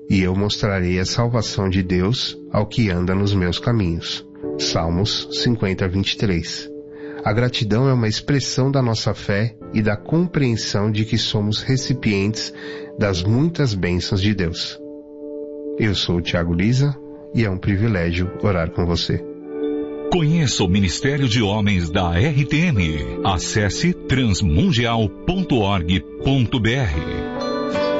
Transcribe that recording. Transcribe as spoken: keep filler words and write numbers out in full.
e eu mostrarei a salvação de Deus ao que anda nos meus caminhos. Salmos cinquenta, vinte e três. A gratidão é uma expressão da nossa fé e da compreensão de que somos recipientes das muitas bênçãos de Deus. Eu sou o Thiago Lisa e é um privilégio orar com você. Conheça o Ministério de Homens da R T M. Acesse transmundial ponto org ponto br.